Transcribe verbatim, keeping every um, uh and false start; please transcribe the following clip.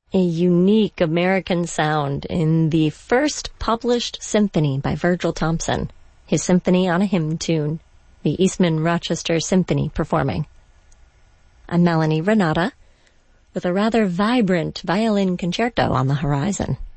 a unique American sound in the first published symphony by Virgil Thompson, his Symphony on a Hymn Tune, the Eastman Rochester Symphony performing. I'm Melanie Renata, with a rather vibrant violin concerto on the horizon.